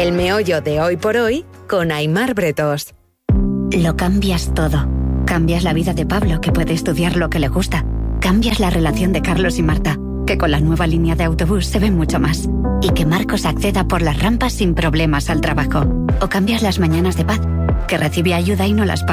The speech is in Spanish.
El meollo de Hoy por Hoy con Aimar Bretos. Lo cambias todo. Cambias la vida de Pablo, que puede estudiar lo que le gusta. Cambias la relación de Carlos y Marta, que con la nueva línea de autobús se ven mucho más. Y que Marcos acceda por las rampas sin problemas al trabajo. O cambias las mañanas de Paz, que recibe ayuda y no las paga.